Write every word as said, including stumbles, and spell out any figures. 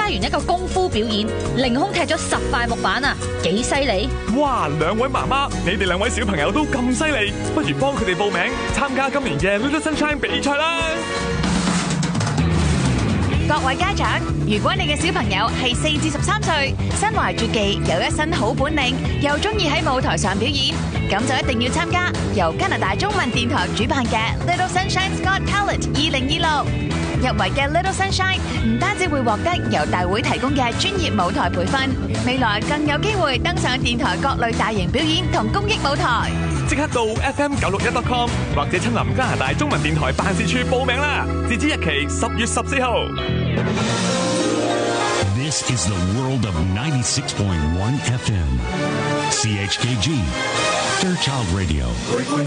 完一個功夫表演，凌空踢咗十塊木板啊，幾犀利！ 哇，兩位媽媽，你哋兩位小朋友都咁犀利，不如幫佢哋報名參加今年嘅 Little Sunshine 比賽啦！ 各位家長，如果你嘅小朋友係四至十三歲，身懷絕技，有一身好本領，又中意喺舞台上表演，咁就一定要參加由加拿大中文電台主辦嘅 Little Sunshine's Got Talent 二零二六。入圍嘅 Little Sunshine 唔單止會獲得由大會提供嘅專業舞台培訓，未來更有機會登上電台各類大型表演同公益舞台。 即刻到 F M 九六一 dot com 或者親臨加拿大中文電台辦事處報名啦！截止日期十月十四號。 This is the world of ninety-six point one F M. C H K G, Fairchild Radio.